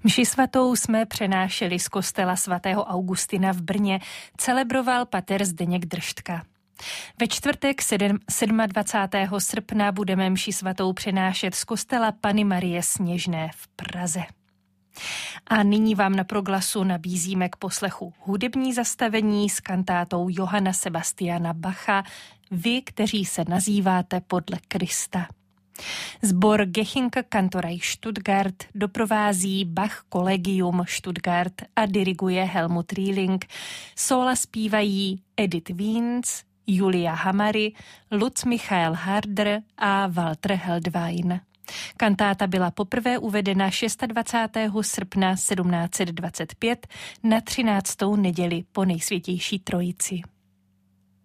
Mši svatou jsme přenášeli z kostela svatého Augustina v Brně, celebroval pater Zdeněk Drštka. Ve čtvrtek 27. srpna budeme mši svatou přenášet z kostela Panny Marie Sněžné v Praze. A nyní vám na Proglasu nabízíme k poslechu hudební zastavení s kantátou Johanna Sebastiana Bacha Vy, kteří se nazýváte podle Krista. Sbor Gechinka Kantorei Stuttgart doprovází Bach Collegium Stuttgart a diriguje Helmut Rieling. Sóla zpívají Edith Wiens, Julia Hamary, Lutz Michael Harder a Walter Heldwein. Kantáta byla poprvé uvedena 26. srpna 1725 na 13. neděli po Nejsvětější trojici.